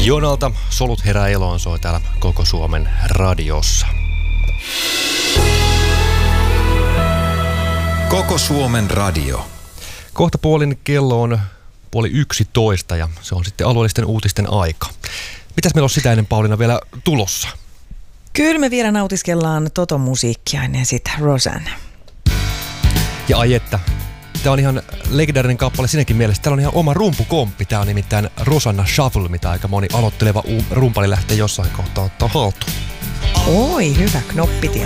Jonalta Solut herää eloon soi täällä Koko Suomen radiossa. Koko Suomen radio. Kohta puolin kello on 10:30 ja se on sitten alueellisten uutisten aika. Mitäs meillä on sitä ennen, Pauliina, vielä tulossa? Kyllä me vielä nautiskellaan Toto-musiikkia ennen sitä Rosanne. Ja ai että, tämä on ihan legendaarinen kappale sinnekin mielessä. Täällä on ihan oma rumpukomppi. Tämä on nimittäin Rosanna Shuffle, mitä aika moni aloitteleva rumpali lähtee jossain kohtaa ottaa haltuun. Oi, hyvä knoppi.